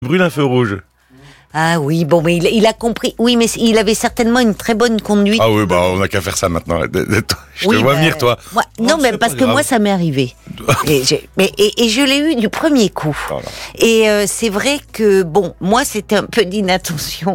Brûle un feu rouge. Ah oui, bon, mais il a compris. Oui, mais il avait certainement une très bonne conduite. Ah oui, on n'a qu'à faire ça maintenant. Je te Oui, vois venir, toi. Moi, non, mais parce que moi, ça m'est arrivé. et je l'ai eu du premier coup. Voilà. Et c'est vrai que, bon, moi, c'était un peu d'inattention.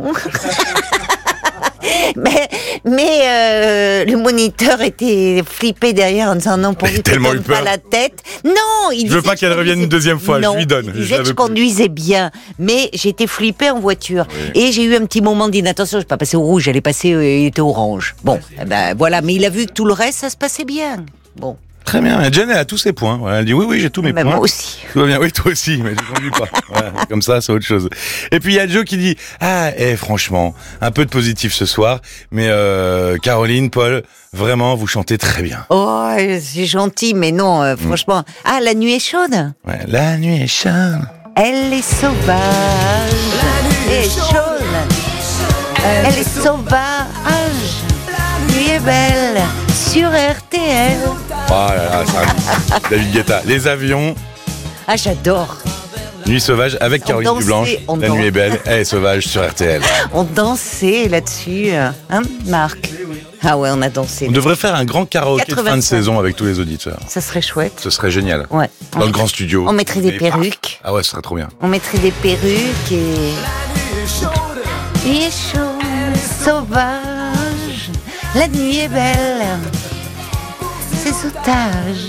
mais le moniteur était flippé derrière en disant non, pour lui, tellement donne eu peur. pas la tête. Non, Je veux pas qu'elle revienne une deuxième fois, non, je lui donne. Il disait que je conduisais bien, mais j'étais flippée en voiture. Oui. Et j'ai eu un petit moment d'inattention. Je suis pas passé au rouge, j'allais passer, il était orange. Bon, voilà, mais il a vu que tout le reste, ça se passait bien. Bon. Très bien. Jen, elle a tous ses points. Voilà, elle dit oui, j'ai tous mes points. Moi aussi. Tout va bien. Oui, toi aussi, mais je conduis pas. Voilà, comme ça, c'est autre chose. Et puis il y a Joe qui dit franchement, un peu de positif ce soir, mais Caroline, Paul, vraiment, vous chantez très bien. Oh, c'est gentil, mais non, franchement. Ah, la nuit est chaude. Ouais, la nuit est chaude. Elle est sauvage. La nuit est chaude. Elle est sauvage. La nuit est belle sur RTL. Oh là là, ça David Guetta. Les avions. Ah, j'adore. Nuit sauvage avec Caroline dansait, Dublanche. on La dansait. nuit est belle. Elle est sauvage sur RTL. On dansait là-dessus, hein, Marc? Ah ouais, on a dansé. On devrait faire un grand karaoké de fin de 85. saison avec tous les auditeurs. Ça serait chouette. Ce serait génial. Ouais. Dans le grand studio. On mettrait des Mais perruques. Ah ouais, ce serait trop bien. On mettrait des perruques et... Il est chaud, sauvage. La nuit est belle. C'est sautage.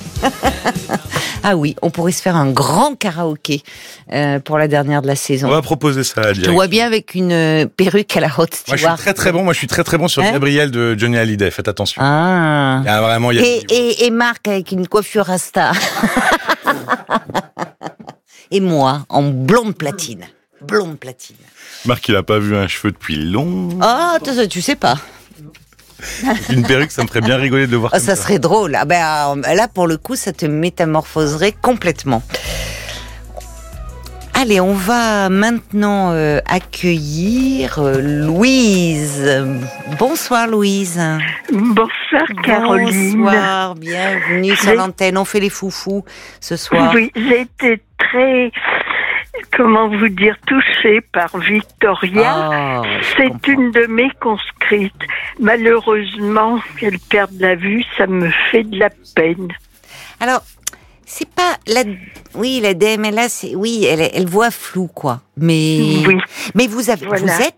Ah oui, on pourrait se faire un grand karaoké pour la dernière de la saison. On va proposer ça à Je te vois bien avec une perruque à la Rod Moi, Stewart. je suis très très bon sur Hein Gabriel de Johnny Hallyday. Faites attention. Ah. Il y a Et Marc avec une coiffure rasta. Et moi en blonde platine. Blonde platine. Marc, il a pas vu un cheveu depuis longtemps. Ah, tu sais pas. Une perruque, ça me ferait bien rigoler de le voir. Ah, comme ça serait drôle. Ah ben, là, pour le coup, ça te métamorphoserait complètement. Allez, on va maintenant accueillir Louise. Bonsoir Louise. Bonsoir Caroline. Bonsoir, bienvenue sur l'antenne. On fait les foufous ce soir. Oui, j'ai été très, comment vous dire, touchée par Victoria. Oh, c'est une de mes conscrites. Malheureusement, qu'elle perde la vue, ça me fait de la peine. Alors, c'est pas la DMLA, elle voit flou quoi. Mais oui. Mais vous avez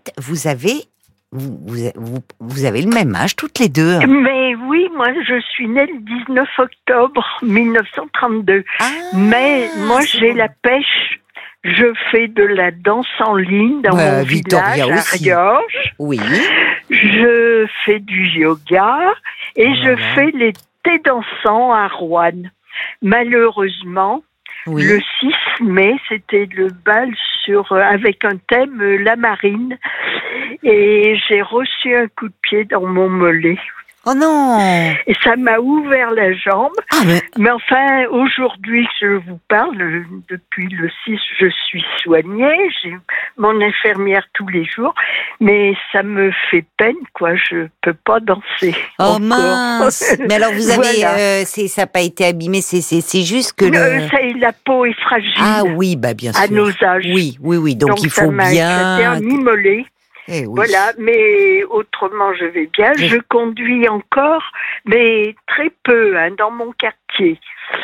le même âge toutes les deux. Mais oui, moi je suis née le 19 octobre 1932. Mais moi j'ai la pêche. Je fais de la danse en ligne dans mon Victoria village aussi. à Riorges. Oui. Je fais du yoga et je fais les thés dansants à Roanne. Malheureusement, le 6 mai, c'était le bal avec un thème la marine et j'ai reçu un coup de pied dans mon mollet. Oh non! Et ça m'a ouvert la jambe. Mais enfin, aujourd'hui, je vous parle, depuis le 6, je suis soignée. J'ai mon infirmière tous les jours. Mais ça me fait peine, quoi. Je peux pas danser. Oh encore. Mince! Mais alors, vous avez, ça n'a pas été abîmé, c'est juste que la peau est fragile. Ah oui, bien sûr. À nos âges. Oui. Donc il faut ça m'a éclaté un mollet. Oui. Voilà, mais autrement je vais bien. Je conduis encore, mais très peu dans mon quartier.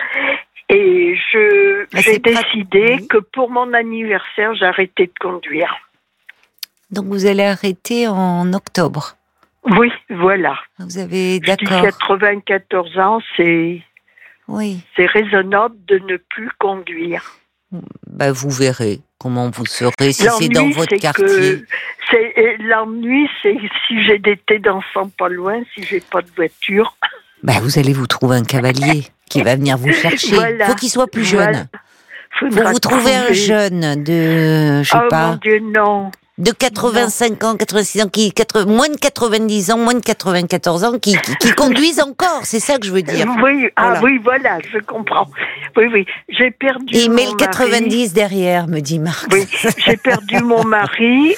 Et j'ai décidé que pour mon anniversaire, j'arrêtais de conduire. Donc vous allez arrêter en octobre. Oui, voilà. Vous avez Je dis 94 ans, c'est raisonnable de ne plus conduire. Vous verrez comment vous serez si c'est dans votre quartier. L'ennui, c'est si j'ai des thés dansants pas loin, si j'ai pas de voiture. Vous allez vous trouver un cavalier qui va venir vous chercher. Voilà. Faut qu'il soit plus jeune. Faut vous trouver un jeune de, mon Dieu, non. De 85 ans, 86 ans, moins de 90 ans, moins de 94 ans, qui conduisent encore, c'est ça que je veux dire. Oui, oui, voilà, je comprends. Oui, j'ai perdu mon mari. Et il met le 90 derrière, me dit Marc. Oui, j'ai perdu mon mari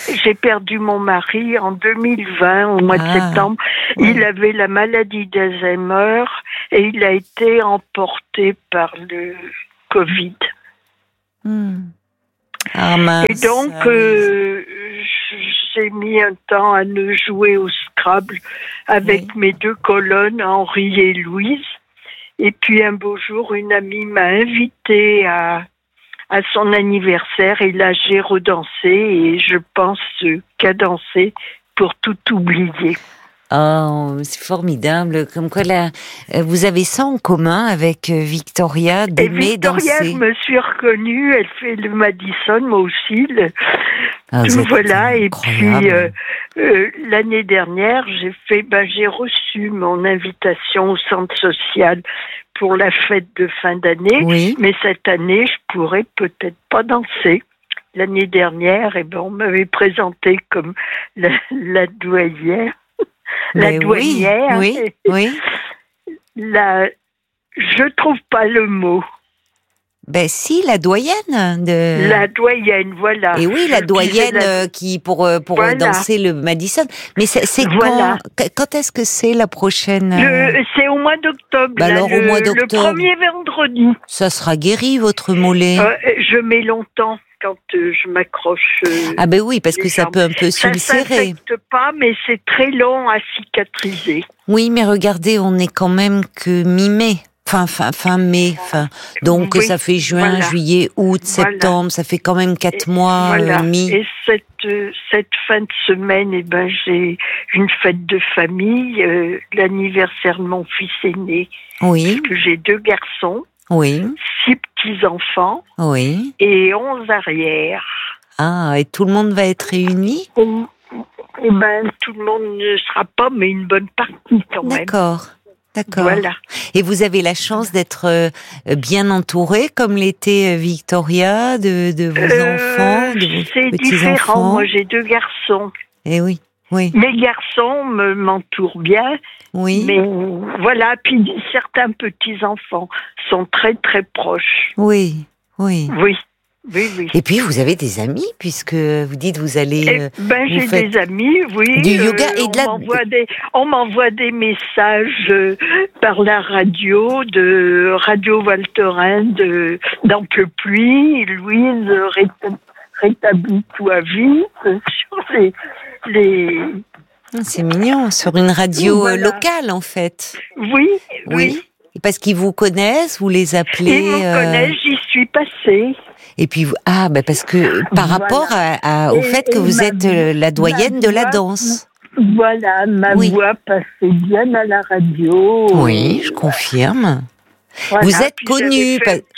en 2020, au mois de septembre. Ouais. Il avait la maladie d'Alzheimer et il a été emporté par le Covid. Ah mince. Et donc, j'ai mis un temps à ne jouer au Scrabble avec mes deux colonnes, Henri et Louise. Et puis un beau jour, une amie m'a invitée à son anniversaire et là j'ai redansé et je pense cadencer pour tout oublier. Oh, c'est formidable. Comme quoi, là, vous avez ça en commun avec Victoria, d'aimer danser. Victoria, je me suis reconnue, elle fait le Madison, moi aussi. Voilà, et puis l'année dernière, j'ai reçu mon invitation au centre social pour la fête de fin d'année, mais cette année, je pourrais peut-être pas danser. L'année dernière, on m'avait présenté comme la douaillère. La douanière. Oui. Je trouve pas le mot. Ben si, la doyenne. La doyenne, voilà. Et oui, la doyenne qui pour danser le Madison. Mais c'est quand est-ce que c'est la prochaine C'est au mois d'octobre. Alors au mois d'octobre. Le premier vendredi. Ça sera guéri votre mollet. Je mets longtemps. Quand je m'accroche. Ah ben oui, parce que ça peut un peu s'ulcérer. Ça s'affecte pas, mais c'est très long à cicatriser. Oui, mais regardez, on est quand même que mi-mai. Fin mai. Donc ça fait juin, juillet, août, septembre. Ça fait quand même 4 mois et demi. Et cette fin de semaine, j'ai une fête de famille, l'anniversaire de mon fils aîné. Oui. Parce que j'ai 2 garçons. Oui. 6 petits-enfants. Oui. Et 11 arrières. Ah, et tout le monde va être réuni? Tout le monde ne sera pas, mais une bonne partie quand même. D'accord. Voilà. Et vous avez la chance d'être bien entourée, comme l'était Victoria, de vos enfants, de vos petits-enfants? C'est différent. Moi, j'ai 2 garçons. Eh oui. Mes garçons m'entourent bien. Oui. Mais voilà, puis certains petits-enfants sont très, très proches. Oui. Oui. Et puis, vous avez des amis, puisque vous dites vous allez... j'ai des amis, oui. Du yoga et on m'envoie des messages par la radio, de Radio Valterin, d'Amplepuis, Louise rétablit-toi vite, sur les... C'est mignon, sur une radio locale, en fait. Oui. Et parce qu'ils vous connaissent, vous les appelez... Ils me connaissent, j'y suis passée. Et puis, parce que par rapport au fait que vous êtes la doyenne de la danse. Voilà, ma voix passait bien à la radio. Oui, je confirme. Voilà, vous êtes connue.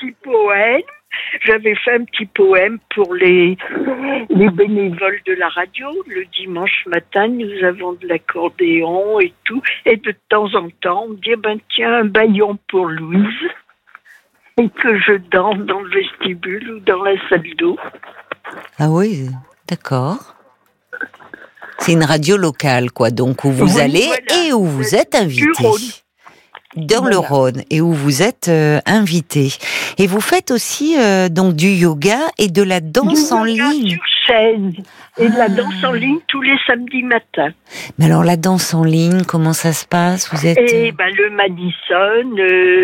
J'avais fait un petit poème pour les bénévoles de la radio. Le dimanche matin, nous avons de l'accordéon et tout. Et de temps en temps, on me dit, tiens, un bâillon pour Louise. Et que je danse dans le vestibule ou dans la salle d'eau. Ah oui, d'accord. C'est une radio locale, quoi, donc où vous allez et où vous êtes invité. Dans le Rhône, et où vous êtes invité. Et vous faites aussi donc du yoga et de la danse en ligne. Sur chaise. Et de la danse en ligne tous les samedis matins. Mais alors la danse en ligne, comment ça se passe? Vous êtes le Madison,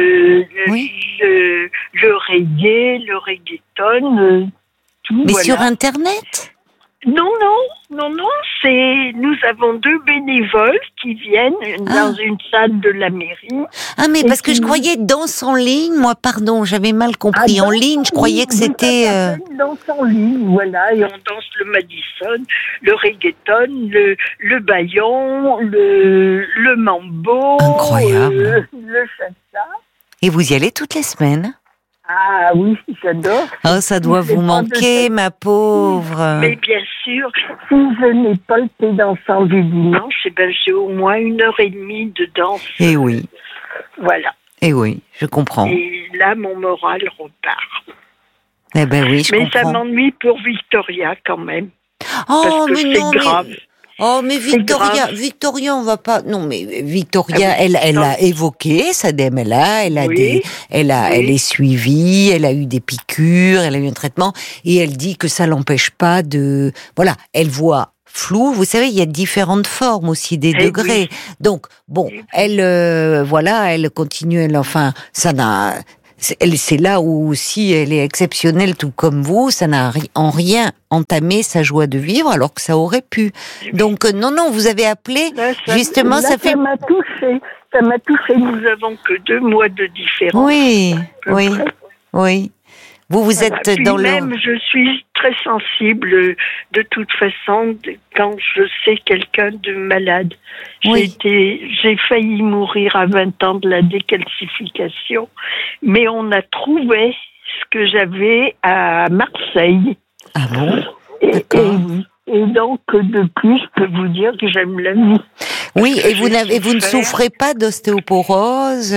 le reggae, le reggaeton, tout. Mais sur Internet? Non, nous avons 2 bénévoles qui viennent dans une salle de la mairie. Ah, mais parce que je croyais danse en ligne, moi, pardon, j'avais mal compris. En ligne, je croyais que c'était... Danse en ligne, voilà, et on danse le Madison, le reggaeton, le bâillon, le mambo. Incroyable. Le salsa. Et vous y allez toutes les semaines? Ah oui, j'adore. Oh, ça doit vous manquer, ma pauvre. Mais bien sûr, si je n'ai pas le thé dansant du dimanche, j'ai au moins 1h30 de danse. Eh oui. Voilà. Eh oui, je comprends. Et là, mon moral repart. Eh ben oui, je comprends. Mais ça m'ennuie pour Victoria quand même. Oh, parce que mais non, grave. Oh, mais Victoria, on va pas. Non, mais Victoria, elle a évoqué sa DMLA, elle est suivie, elle a eu des piqûres, elle a eu un traitement, et elle dit que ça l'empêche pas de. Voilà, elle voit flou. Vous savez, il y a différentes formes aussi, des degrés. Donc, bon, elle continue, ça n'a. c'est là où aussi elle est exceptionnelle, tout comme vous, ça n'a en rien entamé sa joie de vivre, alors que ça aurait pu. Donc non, vous avez appelé, là, justement, ça fait... Ça m'a touchée. Ça m'a touchée. Nous avons que 2 mois de différence. Oui. Vous Voilà. êtes Puis dans même, je suis très sensible de toute façon quand je sais quelqu'un de malade. Oui. J'ai failli mourir à 20 ans de la décalcification, mais on a trouvé ce que j'avais à Marseille. Ah bon? D'accord. Et donc, depuis, je peux vous dire que j'aime la vie. Oui, et vous ne souffrez pas d'ostéoporose,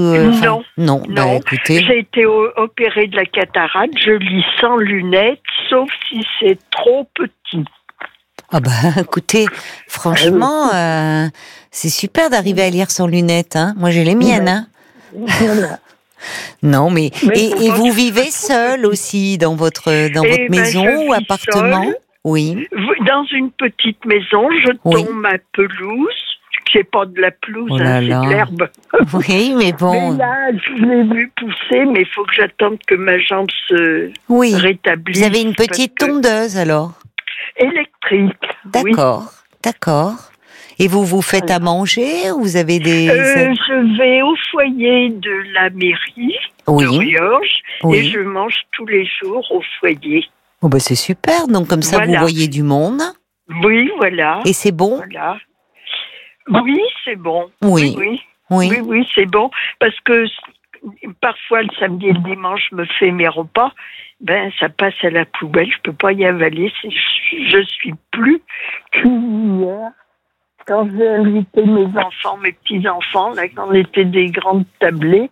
Non. Bah, écoutez. J'ai été opérée de la cataracte, je lis sans lunettes, sauf si c'est trop petit. Ah bah, écoutez, franchement, c'est super d'arriver à lire sans lunettes, hein. Moi, j'ai les miennes, hein. Voilà. Non, mais et vous vivez seul aussi dans votre maison ou appartement? Seule. Oui. Dans une petite maison, je tombe ma pelouse. C'est pas de la pelouse, c'est de l'herbe. Oui, mais bon. Mais là, je l'ai vu pousser, mais il faut que j'attende que ma jambe se rétablisse. Vous avez une petite tondeuse alors? Électrique. D'accord. Et vous faites à manger? Vous avez des... Je vais au foyer de la mairie de Riorges et je mange tous les jours au foyer. Oh bah c'est super, donc comme ça vous voyez du monde. Oui, voilà. Et c'est bon? Voilà. Oui, c'est bon. Oui, c'est bon. Parce que parfois, le samedi et le dimanche, je me fais mes repas. Ben, ça passe à la poubelle. Je peux pas y avaler. Je suis plus qu'hier. Quand j'ai invité mes enfants, mes petits-enfants, là, quand on était des grandes tablées,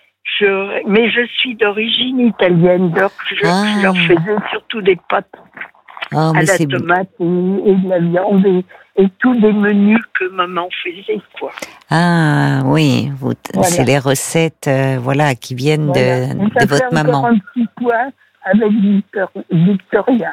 mais je suis d'origine italienne, donc je leur faisais surtout des pâtes à la tomate et de la viande et tous des menus que maman faisait, quoi. Ah oui, c'est les recettes qui viennent de votre maman. Ça fait encore un petit point avec Victoria.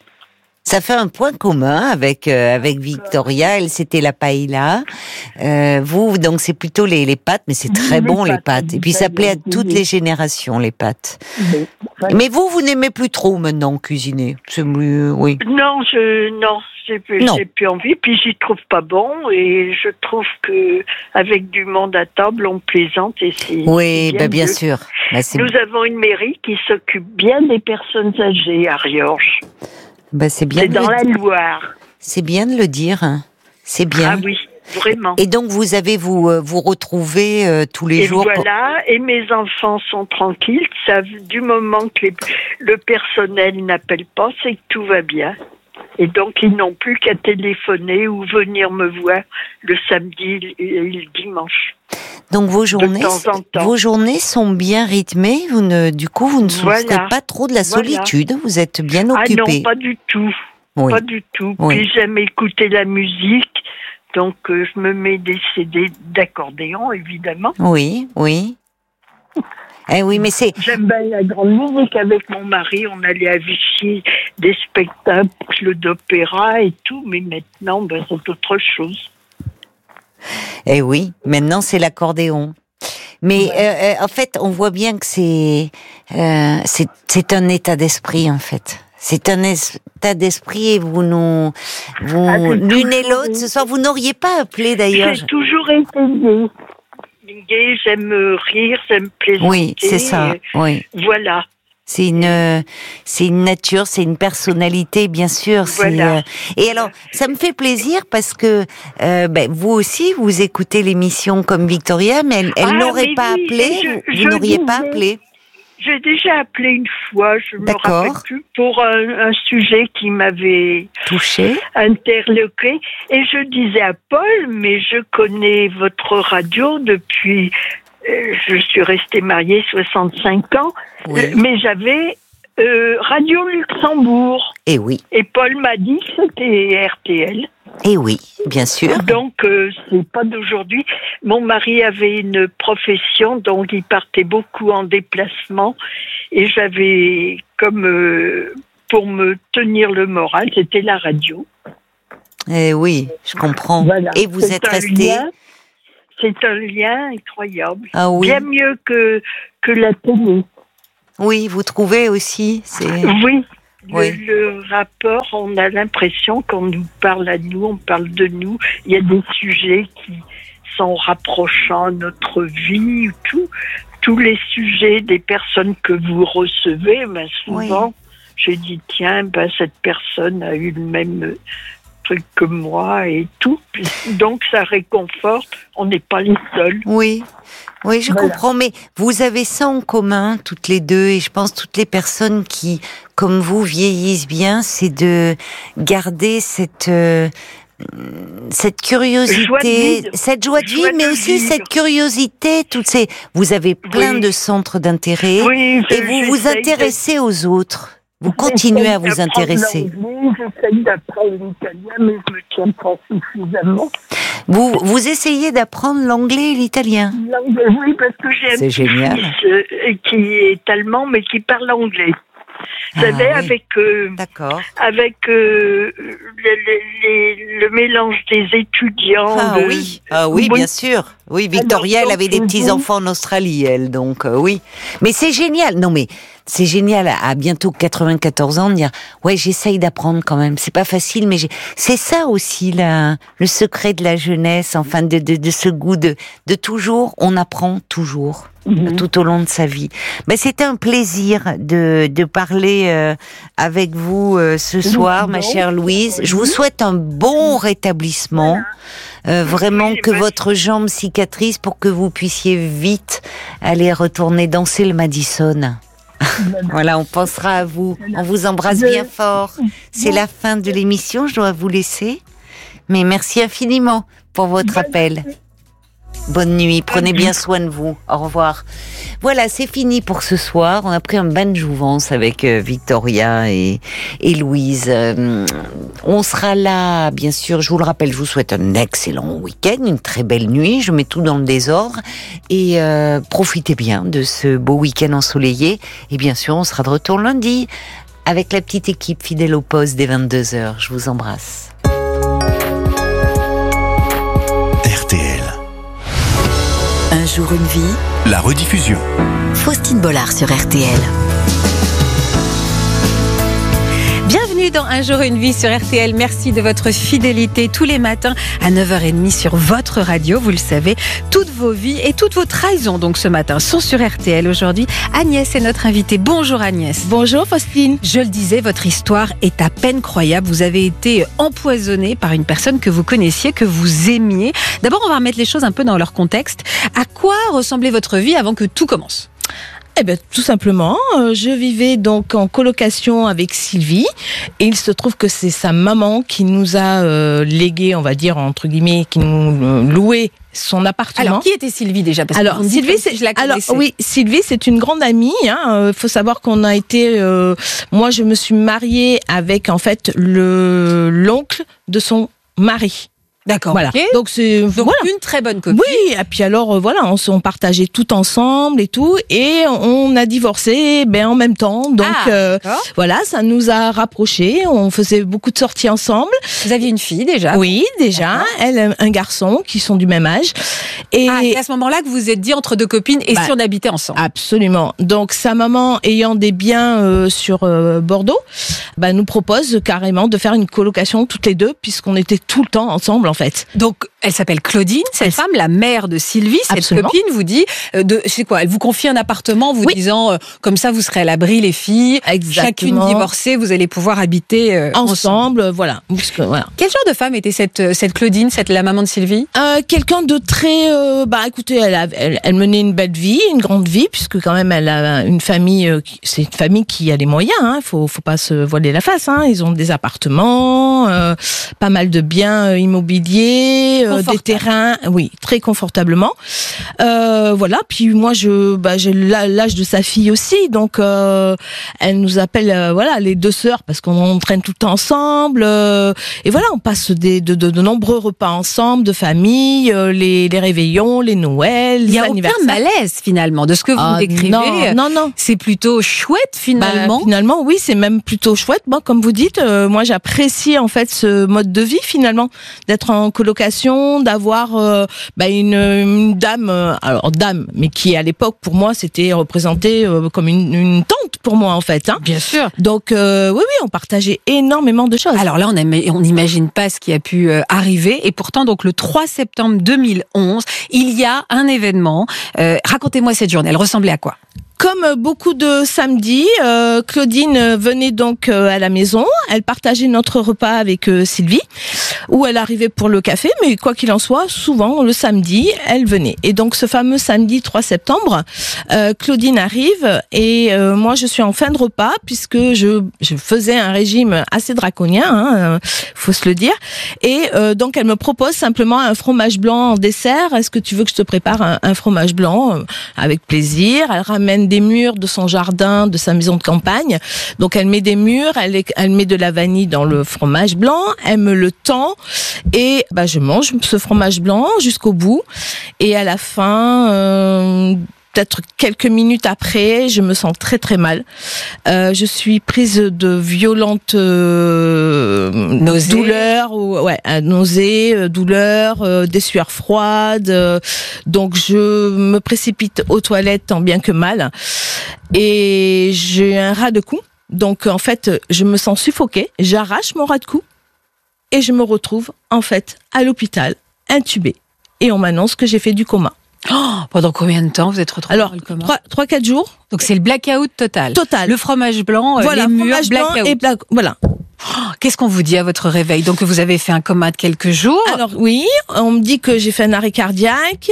Ça fait un point commun avec Victoria. Elle, c'était la paella. Vous, donc, c'est plutôt les pâtes, mais c'est très bon, les pâtes. Et puis, ça plaît à toutes les générations, les pâtes. Mais vous n'aimez plus trop maintenant cuisiner. C'est mieux, oui. Non, j'ai plus envie. Puis, j'y trouve pas bon. Et je trouve que avec du monde à table, on plaisante. Et c'est bien sûr. Nous avons une mairie qui s'occupe bien des personnes âgées à Riorges. C'est bien. C'est dans la Loire. C'est bien de le dire. C'est bien. Ah oui, vraiment. Et donc vous avez vous retrouvez tous les jours. Voilà. Et mes enfants sont tranquilles. Du moment que le personnel n'appelle pas, c'est que tout va bien. Et donc ils n'ont plus qu'à téléphoner ou venir me voir le samedi et le dimanche. Donc vos journées sont bien rythmées. Vous ne souffrez pas trop de la solitude. Vous êtes bien occupé. Ah non, pas du tout. Oui. Pas du tout. Oui. Puis j'aime écouter la musique. Donc je me mets des CD d'accordéon, évidemment. Oui. Oui, mais J'aime bien la grande musique avec mon mari. On allait à Vichy, des spectacles d'opéra et tout. Mais maintenant, c'est autre chose. Eh oui, maintenant c'est l'accordéon. Mais en fait, on voit bien que c'est un état d'esprit en fait. C'est un état d'esprit et l'une et l'autre. Ce soir, vous n'auriez pas appelé d'ailleurs. J'ai toujours été gaie, j'aime rire, j'aime plaisanter. Oui, c'est ça. Oui. Voilà. C'est une nature, c'est une personnalité, bien sûr. Voilà. Et alors, ça me fait plaisir parce que vous aussi, vous écoutez l'émission comme Victoria, mais elle n'aurait pas appelé. Vous n'auriez pas appelé. J'ai déjà appelé une fois, je me rappelle plus, pour un sujet qui m'avait touché, interloqué. Et je disais à Paul, mais je connais votre radio depuis... je suis restée mariée 65 ans, mais j'avais Radio Luxembourg. Et oui. Et Paul m'a dit que c'était RTL. Et oui, bien sûr. Donc, c'est pas d'aujourd'hui. Mon mari avait une profession, donc il partait beaucoup en déplacement. Et j'avais, pour me tenir le moral, c'était la radio. Eh oui, je comprends. Voilà. Et vous êtes resté... C'est un lien incroyable. Ah oui. Bien mieux que la télé. Oui, vous trouvez aussi, Oui. Oui. Le rapport, on a l'impression qu'on nous parle à nous, on parle de nous. Il y a des sujets qui sont rapprochants à notre vie, tous les sujets des personnes que vous recevez, ben souvent, j'ai dit, tiens, ben cette personne a eu le même truc que moi et tout. Donc ça réconforte, on n'est pas les seuls. Oui, je comprends, mais vous avez ça en commun, toutes les deux, et je pense toutes les personnes qui, comme vous, vieillissent bien, c'est de garder cette curiosité, cette joie de vie, mais aussi cette curiosité, vous avez plein de centres d'intérêt, et vous vous intéressez aux autres. Vous continuez à vous intéresser. J'essaye d'apprendre l'italien, mais je me tiens pas suffisamment. Vous essayez d'apprendre l'anglais et l'italien? Oui, parce que j'ai un fils qui est allemand, mais qui parle anglais. Vous savez, avec le mélange des étudiants. Oui, bien sûr. Oui, Victoria, elle avait des petits-enfants en Australie, elle, donc oui. Mais c'est génial. Non, mais c'est génial, à bientôt 94 ans, de dire, j'essaye d'apprendre quand même. C'est pas facile, mais c'est ça aussi, le secret de la jeunesse, enfin, de ce goût de toujours, on apprend toujours. Tout au long de sa vie. C'était un plaisir de parler avec vous ce soir, ma chère Louise. Je vous souhaite un bon rétablissement. Vraiment que votre jambe cicatrise pour que vous puissiez vite aller retourner danser le Madison. Voilà, on pensera à vous. On vous embrasse bien fort. C'est la fin de l'émission, je dois vous laisser. Mais merci infiniment pour votre appel. Bonne nuit, prenez bien soin de vous. Au revoir. Voilà, c'est fini pour ce soir. On a pris un bain de jouvence avec Victoria et Louise. On sera là, bien sûr, je vous le rappelle, je vous souhaite un excellent week-end, une très belle nuit. Je mets tout dans le désordre. Et profitez bien de ce beau week-end ensoleillé. Et bien sûr, on sera de retour lundi avec la petite équipe fidèle au poste dès 22h. Je vous embrasse. RTL. Un jour une vie. La rediffusion. Faustine Bollard sur RTL. Bienvenue dans Un jour une vie sur RTL. Merci de votre fidélité tous les matins à 9h30 sur votre radio. Vous le savez, toutes vos vies et toutes vos trahisons donc ce matin sont sur RTL. Aujourd'hui, Agnès est notre invitée. Bonjour Agnès. Bonjour Faustine. Je le disais, votre histoire est à peine croyable. Vous avez été empoisonnée par une personne que vous connaissiez, que vous aimiez. D'abord, on va remettre les choses un peu dans leur contexte. À quoi ressemblait votre vie avant que tout commence ? Tout simplement, je vivais donc en colocation avec Sylvie et il se trouve que c'est sa maman qui nous a légué, on va dire entre guillemets, qui nous louait son appartement. Alors, qui était Sylvie déjà ? Parce alors, Sylvie, Sylvie, c'est une grande amie. Faut savoir qu'on a été. Moi, je me suis mariée avec en fait l'oncle de son mari. D'accord. Voilà. Okay. Donc c'est une très bonne copine. Oui, et puis alors on partageait tout ensemble et tout, et on a divorcé en même temps. Donc voilà, ça nous a rapprochés. On faisait beaucoup de sorties ensemble. Vous aviez une fille déjà ? Oui, déjà. D'accord. Elle, un garçon qui sont du même âge. Et c'est à ce moment-là que vous vous êtes dit entre deux copines, et si on habitait ensemble ? Absolument. Donc sa maman, ayant des biens sur Bordeaux, nous propose carrément de faire une colocation toutes les deux, puisqu'on était tout le temps ensemble. En fait. Donc, elle s'appelle Claudine, cette femme, la mère de Sylvie. Cette Absolument. Copine vous dit, elle vous confie un appartement, vous disant, comme ça, vous serez à l'abri, les filles. Exactement. Chacune divorcée, vous allez pouvoir habiter ensemble. Voilà. Quel genre de femme était cette Claudine, la maman de Sylvie ? Quelqu'un de très, écoutez, elle menait une belle vie, une grande vie, puisque quand même, elle a une famille, c'est une famille qui a les moyens, faut pas se voiler la face, Ils ont des appartements, pas mal de biens immobiliers, des terrains, oui, très confortablement. Voilà. Puis moi, j'ai l'âge de sa fille aussi, donc elle nous appelle, les deux sœurs, parce qu'on traîne tout le temps ensemble. Et voilà, on passe de nombreux repas ensemble, de famille, les réveillons, les Noëls, les anniversaires. Il n'y a aucun malaise finalement de ce que vous décrivez. Non. C'est plutôt chouette finalement. Finalement, oui, c'est même plutôt chouette. Bon, comme vous dites, moi j'apprécie en fait ce mode de vie finalement, d'être en colocation, l'impression d'avoir une dame, alors dame, mais qui à l'époque pour moi c'était représenté comme une tante pour moi en fait. Hein. Bien sûr. Donc oui, on partageait énormément de choses. Alors là, on n'imagine pas ce qui a pu arriver. Et pourtant, donc le 3 septembre 2011, il y a un événement. Racontez-moi cette journée. Elle ressemblait à quoi ? Comme beaucoup de samedis, Claudine venait donc à la maison. Elle partageait notre repas avec Sylvie, où elle arrivait pour le café. Mais quoi qu'il en soit, souvent le samedi, elle venait. Et donc ce fameux samedi 3 septembre, Claudine arrive et moi je suis en fin de repas puisque je faisais un régime assez draconien, hein, faut se le dire. Et donc elle me propose simplement un fromage blanc en dessert. Est-ce que tu veux que je te prépare un fromage blanc ? Avec plaisir. Elle ramène des mûres de son jardin, de sa maison de campagne. Donc elle met des mûres, elle met de la vanille dans le fromage blanc, elle me le tend et je mange ce fromage blanc jusqu'au bout. Et à la fin, peut-être quelques minutes après, je me sens très très mal. Je suis prise de violentes douleurs, nausées, douleurs, des sueurs froides. Donc je me précipite aux toilettes tant bien que mal. Et j'ai un ras de cou. Donc en fait, je me sens suffoquée. J'arrache mon ras de cou et je me retrouve en fait à l'hôpital, intubée. Et on m'annonce que j'ai fait du coma. Pendant combien de temps vous êtes retrouvée dans le coma ? 3-4 jours. Donc c'est le blackout total. Total. Le fromage blanc, les murs, blackout. Voilà. Qu'est-ce qu'on vous dit à votre réveil ? Donc vous avez fait un coma de quelques jours. Alors oui, on me dit que j'ai fait un arrêt cardiaque.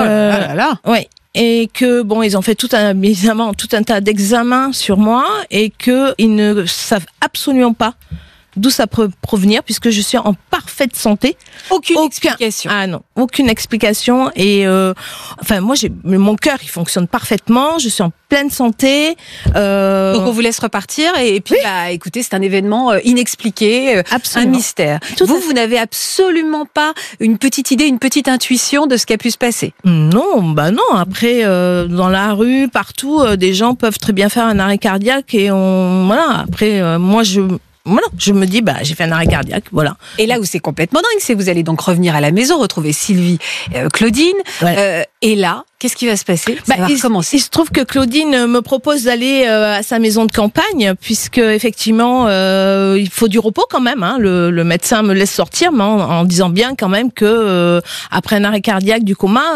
Oui. Et que ils ont fait tout un tas d'examens sur moi et que ils ne savent absolument pas d'où ça peut provenir puisque je suis en parfaite santé. Aucune explication. Ah non, aucune explication. Et moi, mon cœur, il fonctionne parfaitement. Je suis en pleine santé. Donc on vous laisse repartir et puis écoutez, c'est un événement inexpliqué, un mystère. Vous n'avez absolument pas une petite idée, une petite intuition de ce qui a pu se passer. Non, non. Après, dans la rue, partout, des gens peuvent très bien faire un arrêt cardiaque et Après, moi, je me dis, j'ai fait un arrêt cardiaque, voilà. Et là où c'est complètement dingue, c'est que vous allez donc revenir à la maison, retrouver Sylvie, Claudine, et là, qu'est-ce qui va se passer ? Ça va recommencer. Il se trouve que Claudine me propose d'aller à sa maison de campagne, puisque effectivement, il faut du repos quand même. Hein. Le médecin me laisse sortir, mais en disant bien quand même que après un arrêt cardiaque du coma,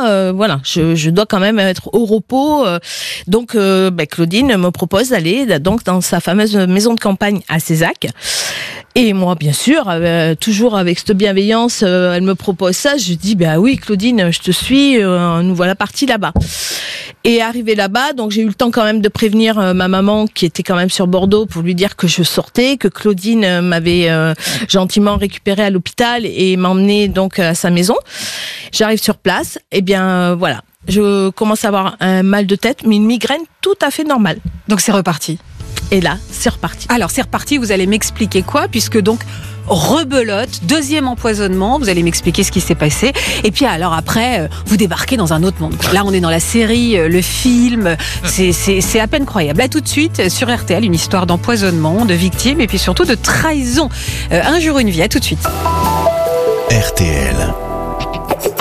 je dois quand même être au repos. Donc, Claudine me propose d'aller donc dans sa fameuse maison de campagne à Cézac. Et moi, bien sûr, toujours avec cette bienveillance, elle me propose ça. Je dis, oui, Claudine, je te suis. Nous voilà partis là-bas. Et arrivé là-bas, donc j'ai eu le temps quand même de prévenir ma maman qui était quand même sur Bordeaux pour lui dire que je sortais, que Claudine m'avait gentiment récupérée à l'hôpital et m'emmenait donc à sa maison. J'arrive sur place, et voilà. Je commence à avoir un mal de tête, mais une migraine tout à fait normale. Donc c'est reparti. Et là, c'est reparti. Alors, c'est reparti, vous allez m'expliquer quoi, puisque donc, rebelote, deuxième empoisonnement, vous allez m'expliquer ce qui s'est passé. Et puis alors après, vous débarquez dans un autre monde. Là, on est dans la série, le film, c'est à peine croyable. Là, tout de suite, sur RTL, une histoire d'empoisonnement, de victimes, et puis surtout de trahison. Un jour, une vie, à tout de suite. RTL.